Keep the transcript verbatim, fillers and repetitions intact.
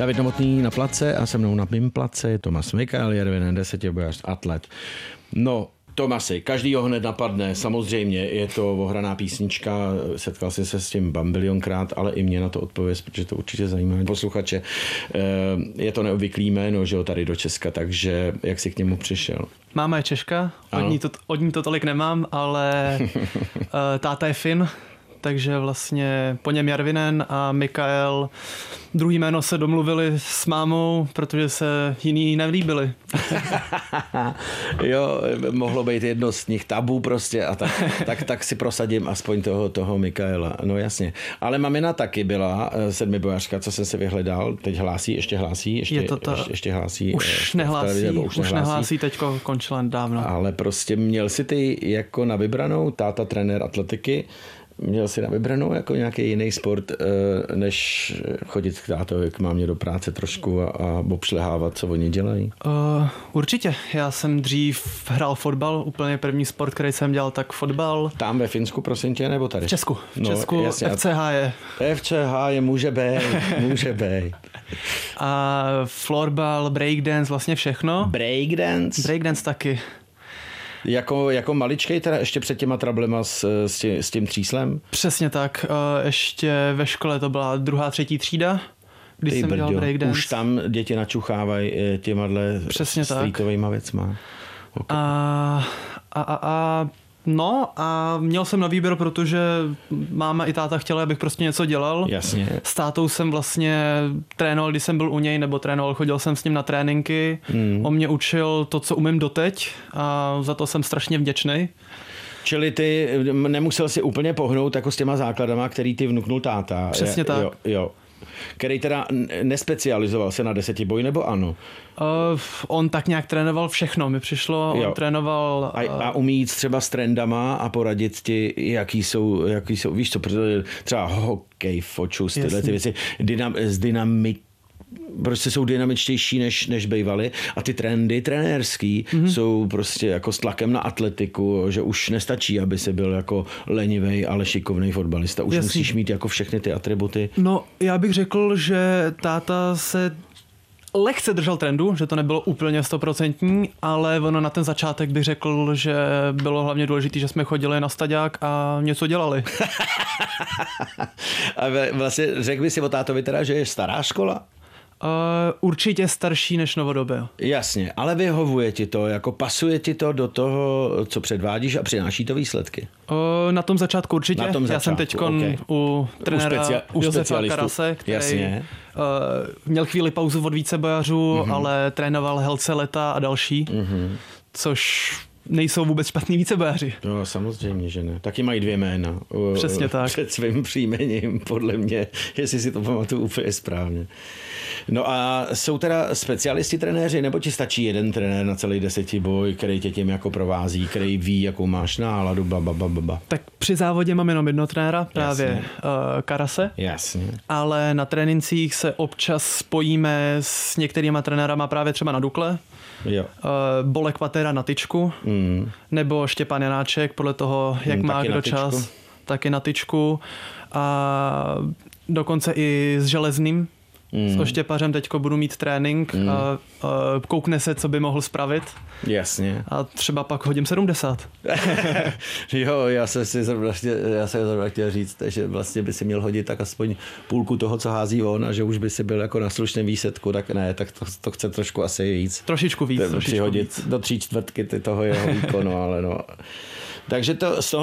David Novotný na place a se mnou na mým place je Tomas Mikael Järvinen, desetibojař, atlet. No, Tomasi, každý ho hned napadne, samozřejmě je to ohraná písnička, setkal jsi se s tím bambilionkrát, ale i mě na to odpověz, protože to určitě zajímá posluchače. Je to neobvyklý jméno, že jo, tady do Česka, takže jak jsi k němu přišel? Máma je Češka, od ní, to, od ní to tolik nemám, ale táta je Fin, takže vlastně po něm Järvinen a Mikael. Druhý jméno se domluvili s mámou, protože se jiný nelíbili. Jo, mohlo být jedno z nich tabu prostě a tak, tak, tak si prosadím aspoň toho, toho Mikaela. No jasně. Ale mamina taky byla sedmibojařka, co jsem se vyhledal. Teď hlásí, ještě hlásí, ještě, Je to ta... ještě, ještě hlásí. Už nehlásí, už, už nehlásí, nehlásí teďko končila dávno. Ale prostě měl si ty jako na vybranou, táta trenér atletiky, měl si na vybranou jako nějaký jiný sport, než chodit k tátovi, k mámě do práce trošku a, a obšlehávat, co oni dělají? Uh, určitě. Já jsem dřív hrál fotbal, úplně první sport, který jsem dělal, tak fotbal. Tam ve Finsku, prosím tě, nebo tady? V Česku. V no, Česku jasně. F C H je. F C H je, může být, může být. A florbal, breakdance, vlastně všechno. Breakdance? Breakdance taky. Jako, jako maličkej teda ještě před těma trablema s, s, tím, s tím tříslem? Přesně tak. Ještě ve škole to byla druhá, třetí třída, když Ty jsem brďo, dělal breakdance. Už tam děti načuchávají těmadle streetovejma věcma. Okay. A, a, a, a no a měl jsem na výběr, protože máma i táta chtěla, abych prostě něco dělal. Jasně. S tátou jsem vlastně trénoval, když jsem byl u něj, nebo trénoval, chodil jsem s ním na tréninky. Hmm. On mě učil to, co umím doteď a za to jsem strašně vděčný. Čili ty nemusel si úplně pohnout jako s těma základama, který ty vnuknul táta. Přesně tak. Jo, jo. Který teda nespecializoval se na desetiboj, nebo ano? Uh, on tak nějak trénoval všechno. Mi přišlo, jo. on trénoval... Uh... A, a umí jít třeba s trendama a poradit ti, jaký jsou, jaký jsou, víš co, třeba hokej, fočus, tyhle ty věci, dynam, z dynamik, prostě jsou dynamičtější, než, než bývaly a ty trendy trenérský mm-hmm. jsou prostě jako s tlakem na atletiku, že už nestačí, aby se byl jako lenivej, ale šikovnej fotbalista. Už Jasný. Musíš mít jako všechny ty atributy. No, já bych řekl, že táta se lehce držel trendu, že to nebylo úplně stoprocentní, ale ono na ten začátek bych řekl, že bylo hlavně důležité, že jsme chodili na staďák a něco dělali. A vlastně řekl by si o tátovi teda, že je stará škola? Uh, určitě starší než novodobé. Jasně, ale vyhovuje ti to, jako pasuje ti to do toho, co předvádíš a přináší to výsledky? Uh, na tom začátku určitě. Na tom začátku, Já jsem teď okay. u trenéra u specia- u Josefa Karase, který Jasně. Uh, měl chvíli pauzu od vícebojařů, mm-hmm. ale trénoval Helce Leta a další, mm-hmm. což nejsou vůbec špatný vícebojaři. No samozřejmě, že ne. Taky mají dvě jména. Přesně tak. Před svým příjmením, podle mě, jestli si to pamatuju úplně správně. No a jsou teda specialisti trenéři, nebo ti stačí jeden trenér na celý desetiboj, který tě tím jako provází, který ví, jakou máš náladu, baba, baba, baba. Tak při závodě mám jenom jedno trenéra, právě uh, Karase. Jasně. Ale na trénincích se občas spojíme s některýma trenérama právě třeba na Dukle. Jo. Uh, Bolek Patera na tyčku, mm. nebo Štěpán Janáček, podle toho, jak mm, má kdo čas, taky na tyčku. A dokonce i s Železným, mm. s Oštěpařem teďko budu mít trénink mm. a, a koukne se, co by mohl spravit. Jasně. A třeba pak hodím sedmdesát. Jo, já jsem si zrovna chtěl, já jsem zrovna chtěl říct, že vlastně by si měl hodit tak aspoň půlku toho, co hází on a že už by si byl jako na slušném výsledku, tak ne, tak to, to chce trošku asi víc. Trošičku víc. Trošičku přihodit víc. do tří čtvrtky toho jeho výkonu, ale no. Takže to z toho